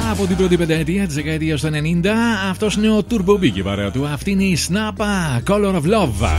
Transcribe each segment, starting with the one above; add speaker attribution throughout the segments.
Speaker 1: Από την πρώτη πενταετία της δεκαετίας του 90, αυτός είναι ο Turbo Big, η παρέα του. Αυτή είναι η Snappa Color of Love.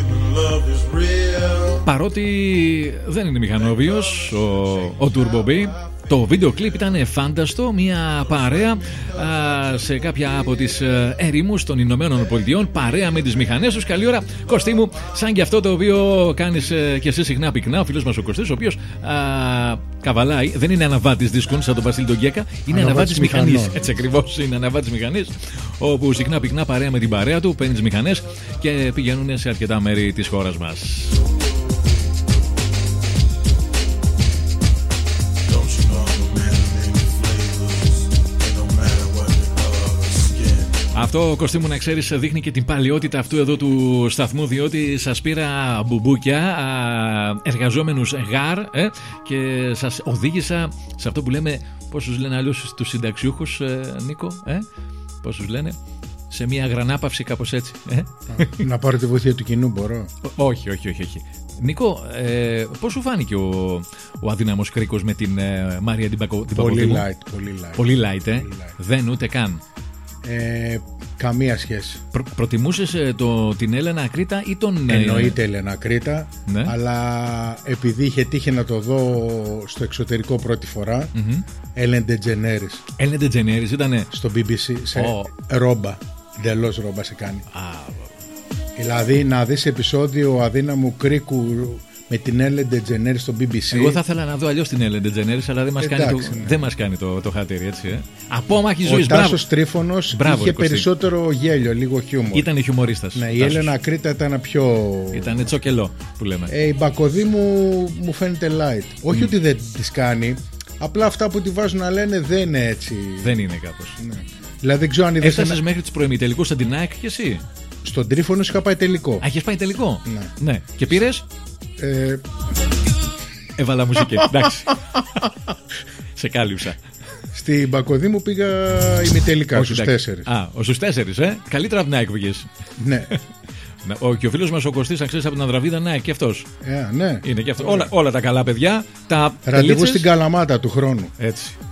Speaker 1: Παρότι δεν είναι μηχανόβιος ο Turbo Big, το βίντεο κλιπ ήταν φάνταστο. Μια παρέα σε κάποια από τις ερήμους των Ηνωμένων Πολιτειών, παρέα με τις μηχανές τους. Καλή ώρα, Κωστή μου, σαν και αυτό το οποίο κάνεις και εσύ συχνά πυκνά, ο φίλος μας ο Κωστής, ο οποίος καβαλάει, δεν είναι αναβάτης δίσκων σαν τον Βασίλη τον Γκέκα, είναι αναβάτης μηχανής. Έτσι ακριβώς, είναι αναβάτης μηχανής, όπου συχνά πυκνά παρέα με την παρέα του παίρνει τις μηχανές και πηγαίνουν σε αρκετά μέρη της χώρας μας. Αυτό, Κωστή μου, να ξέρεις, δείχνει και την παλαιότητα αυτού εδώ του σταθμού, διότι σας πήρα μπουμπούκια, εργαζόμενους γάρ, και σας οδήγησα σε αυτό που λέμε, πώς τους λένε αλλιώς τους συνταξιούχους, Νίκο, πώς τους λένε, σε μια γρανάπαυση, κάπως έτσι.
Speaker 2: Να πάρω τη βοήθεια του κοινού, μπορώ?
Speaker 1: Όχι. Νίκο, πώς σου φάνηκε ο αδύναμος κρίκος με την Μαρία την Παπαδοπούλου? Πολύ light. Δεν ούτε καν.
Speaker 2: Καμία σχέση.
Speaker 1: Προτιμούσες την Έλενα Ακρίτα ή τον...
Speaker 2: Εννοείται Έλενα Ακρίτα,
Speaker 1: ναι.
Speaker 2: Αλλά επειδή είχε τύχει να το δω στο εξωτερικό πρώτη φορά, Ellen DeGeneres.
Speaker 1: Ellen DeGeneres ήτανε
Speaker 2: στο BBC σε ρόμπα. Εντελώς ρόμπα σε κάνει. Δηλαδή να δεις επεισόδιο αδύναμου κρίκου με την Ellen DeGeneres στο BBC.
Speaker 1: Εγώ θα ήθελα να δω αλλιώς την Ellen DeGeneres, αλλά δεν μας κάνει το χατήρι, έτσι. Απόμαχη ζωής.
Speaker 2: Ο Τάσος Τρίφωνος είχε περισσότερο γέλιο, λίγο χιούμορ.
Speaker 1: Ήταν χιουμορίστας.
Speaker 2: Ναι, η Έλενα Ακρίτα ήταν πιο...
Speaker 1: Ήταν τσοκελό που λέμε.
Speaker 2: Η Μπακοδί μου φαίνεται light. Όχι ότι δεν τις κάνει, απλά αυτά που τη βάζουν να λένε δεν είναι έτσι.
Speaker 1: Δεν είναι κάπως.
Speaker 2: Ναι. Δηλαδή δεν ξέρω αν είδες.
Speaker 1: Έφτασες μέχρι τους προημιτελικούς σαν την ΑΕΚ και εσύ?
Speaker 2: Στον Τρίφωνο είχα πάει τελικό.
Speaker 1: Είχες πάει τελικό?
Speaker 2: Ναι.
Speaker 1: Και πήρες? Έβαλα μουσική. Εντάξει. Σε κάλυψα.
Speaker 2: Στην Μπακοδί μου πήγα ημιτελικά στους 4.
Speaker 1: Στους 4, Καλύτερα από την ΑΕΚ βγες.
Speaker 2: Ναι.
Speaker 1: Και ο φίλος μας ο Κωστής, αξίζει από την Ανδραβίδα, ναι, και αυτός.
Speaker 2: Ναι.
Speaker 1: Είναι και αυτό. Όλα τα καλά παιδιά.
Speaker 2: Ραντεβού στην Καλαμάτα του χρόνου.
Speaker 1: Έτσι.